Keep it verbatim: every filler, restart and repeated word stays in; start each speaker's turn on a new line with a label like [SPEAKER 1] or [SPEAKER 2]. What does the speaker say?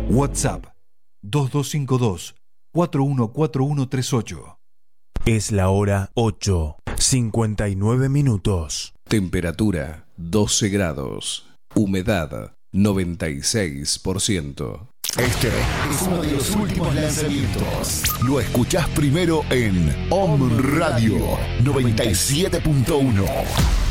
[SPEAKER 1] WhatsApp dos dos cinco dos, cuatro uno cuatro uno tres ocho.
[SPEAKER 2] Es la hora ocho, cincuenta y nueve minutos.
[SPEAKER 3] Temperatura doce grados. Humedad noventa y seis por ciento.
[SPEAKER 4] Este es uno de los últimos lanzamientos. Lo escuchás primero en Om Radio noventa y siete punto uno.